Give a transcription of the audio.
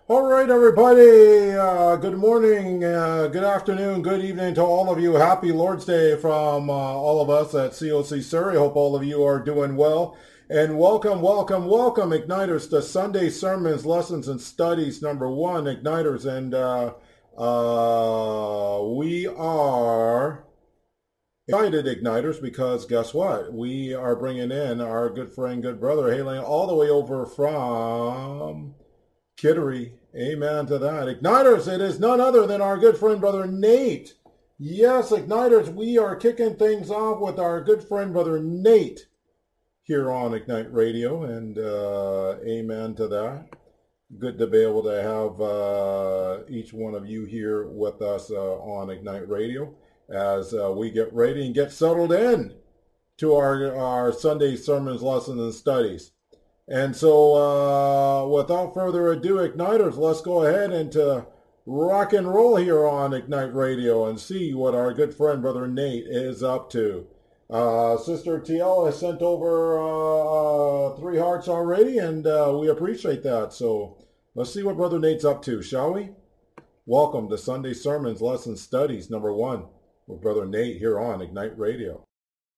All right, everybody. Good morning, good afternoon, good evening to all of you. Happy Lord's Day from all of us at COC Surrey. Hope all of you are doing well. And welcome, welcome, welcome, Igniters, to Sunday Sermons, Lessons, and Studies number one, Igniters. And we are excited, Igniters, because guess what? We are bringing in our good friend, good brother, hailing all the way over from Kittery. Amen to that. Igniters, it is none other than our good friend, Brother Nate. Yes, Igniters, we are kicking things off with our good friend, Brother Nate, here on Ignite Radio, and amen to that. Good to be able to have each one of you here with us on Ignite Radio as we get ready and get settled in to our Sunday sermons, lessons, and studies. And so, without further ado, Igniters, let's go ahead and rock and roll here on Ignite Radio and see what our good friend, Brother Nate, is up to. Sister TL has sent over 3 hearts already, and we appreciate that. So, let's see what Brother Nate's up to, shall we? Welcome to Sunday Sermons, Lessons, Studies, number 1, with Brother Nate here on Ignite Radio.